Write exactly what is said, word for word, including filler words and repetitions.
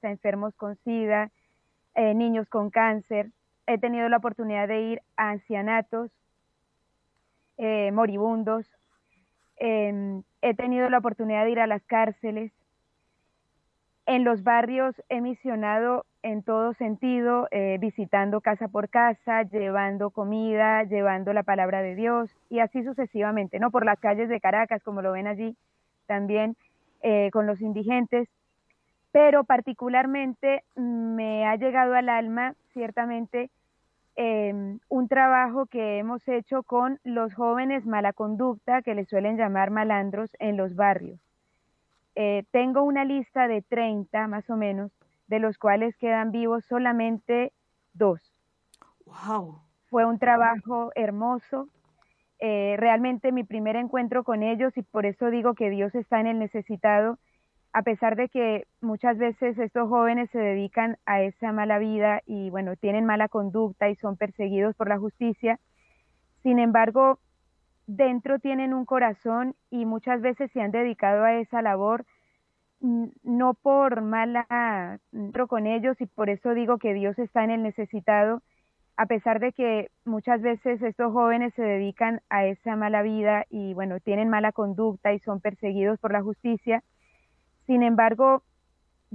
a enfermos con SIDA, eh, niños con cáncer. He tenido la oportunidad de ir a ancianatos, eh, moribundos. Eh, he tenido la oportunidad de ir a las cárceles. En los barrios he misionado en todo sentido, eh, visitando casa por casa, llevando comida, llevando la palabra de Dios y así sucesivamente, ¿no? Por las calles de Caracas, como lo ven allí, también eh, con los indigentes. Pero particularmente me ha llegado al alma, ciertamente, eh, un trabajo que hemos hecho con los jóvenes mala conducta, que les suelen llamar malandros, en los barrios. Eh, tengo una lista de treinta más o menos, de los cuales quedan vivos solamente dos. Wow. Fue un trabajo hermoso, eh, realmente mi primer encuentro con ellos y por eso digo que Dios está en el necesitado, a pesar de que muchas veces estos jóvenes se dedican a esa mala vida y bueno, tienen mala conducta y son perseguidos por la justicia. Sin embargo, dentro tienen un corazón y muchas veces se han dedicado a esa labor, no por mala entro con ellos y por eso digo que Dios está en el necesitado, a pesar de que muchas veces estos jóvenes se dedican a esa mala vida y bueno, tienen mala conducta y son perseguidos por la justicia. Sin embargo,